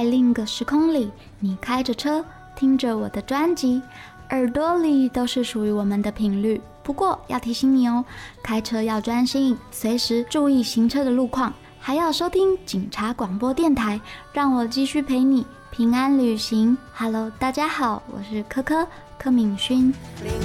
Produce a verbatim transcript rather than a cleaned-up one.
在另一个时空里，你开着车，听着我的专辑，耳朵里都是属于我们的频率。不过要提醒你哦，开车要专心，随时注意行车的路况，还要收听警察广播电台，让我继续陪你平安旅行。Hello， 大家好，我是柯柯柯敏勋。